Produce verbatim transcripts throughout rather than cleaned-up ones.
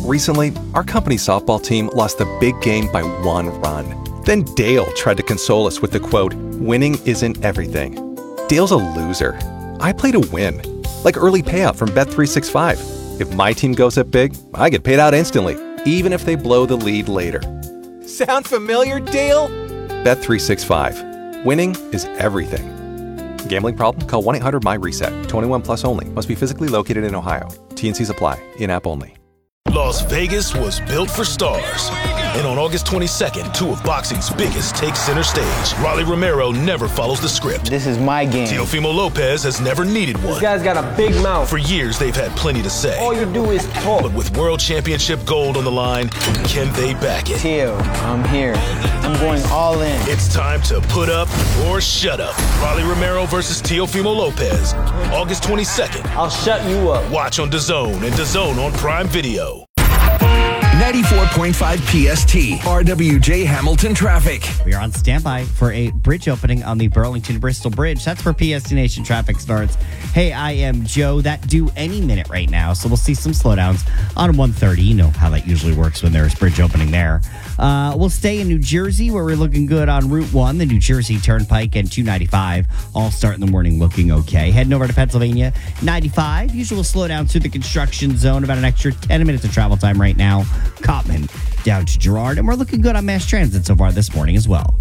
Recently, our company softball team lost the big game by one run. Then Dale tried to console us with the quote, "Winning isn't everything." Dale's a loser. I play to win. Like early payout from Bet three sixty-five. If my team goes up big, I get paid out instantly, even if they blow the lead later. Sound familiar, Dale? Bet three sixty-five. Winning is everything. Gambling problem? Call one eight hundred M Y reset. twenty-one plus only. Must be physically located in Ohio. T N Cs apply. In-app only. Las Vegas was built for stars. And on August twenty-second, two of boxing's biggest take center stage. Rolly Romero never follows the script. This is my game. Teofimo Lopez has never needed one. This guy's got a big mouth. For years, they've had plenty to say. All you do is talk. But with World Championship gold on the line, can they back it? Teo, I'm here. I'm going all in. It's time to put up or shut up. Rolly Romero versus Teofimo Lopez. August twenty-second. I'll shut you up. Watch on DAZN and DAZN on Prime Video. ninety-four point five P S T, R W J Hamilton traffic. We are on standby for a bridge opening on the Burlington-Bristol Bridge. That's where P S T Nation traffic starts. Hey, I am Joe. That due any minute right now, so we'll see some slowdowns on one thirty. You know how that usually works when there's bridge opening there. Uh, we'll stay in New Jersey, where we're looking good on Route one, the New Jersey Turnpike, and two ninety-five. All start in the morning looking okay. Heading over to Pennsylvania, ninety-five. Usual slowdown through the construction zone, about an extra ten minutes of travel time right now. Cotman down to Girard, and we're looking good on mass transit so far this morning as well.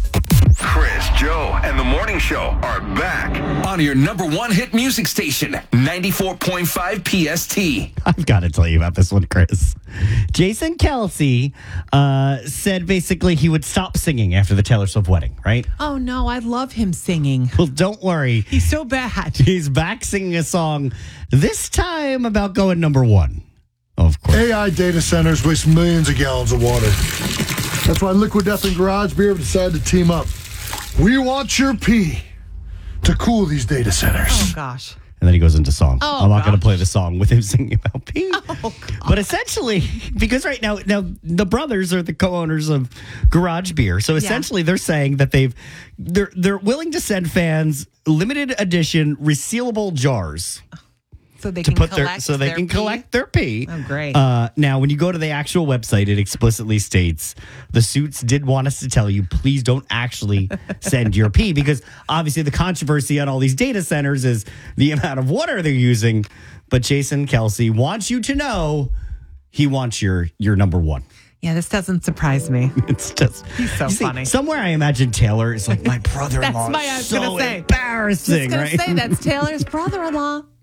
Chris, Joe, and the Morning Show are back on your number one hit music station, ninety-four point five P S T. I've got to tell you about this one, Chris. Jason Kelce uh, said basically he would stop singing after the Taylor Swift wedding, right? Oh, no, I love him singing. Well, don't worry. He's so bad. He's back singing a song, this time about going number one. Of course. A I data centers waste millions of gallons of water. That's why Liquid Death and Garage Beer have decided to team up. We want your pee to cool these data centers. Oh, gosh. And then he goes into song. Oh, I'm not going to gosh. play the song with him singing about pee. Oh, but essentially, because right now, now the brothers are the co-owners of Garage Beer. So essentially, they're saying that they've they're they're willing to send fans limited edition resealable jars. So they to can put collect their so they their can pee? collect their pee. Oh, great. Uh, now, when you go to the actual website, it explicitly states the suits did want us to tell you, please don't actually send your pee, because obviously the controversy on all these data centers is the amount of water they're using. But Jason Kelce wants you to know he wants your your number one. Yeah, this doesn't surprise me. It's just He's so you see, funny. Somewhere I imagine Taylor is like my brother-in-law. That's my- I was so gonna say. embarrassing, Just gonna right? say that's Taylor's brother-in-law.